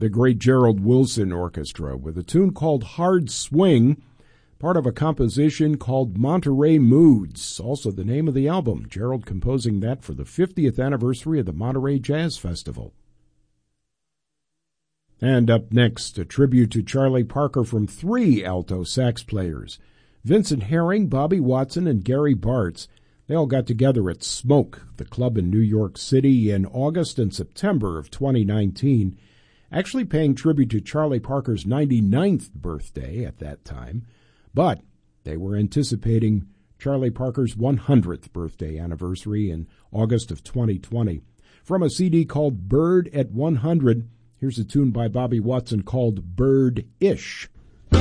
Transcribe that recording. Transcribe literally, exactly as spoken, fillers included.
the great Gerald Wilson Orchestra with a tune called Hard Swing, part of a composition called Monterey Moods, also the name of the album. Gerald composing that for the fiftieth anniversary of the Monterey Jazz Festival. And up next, a tribute to Charlie Parker from three alto sax players, Vincent Herring, Bobby Watson, and Gary Bartz. They all got together at Smoke, the club in New York City, in August and September of twenty nineteen, actually paying tribute to Charlie Parker's ninety-ninth birthday at that time. But they were anticipating Charlie Parker's one hundredth birthday anniversary in August of twenty twenty. From a C D called Bird at one hundred, here's a tune by Bobby Watson called Bird-ish.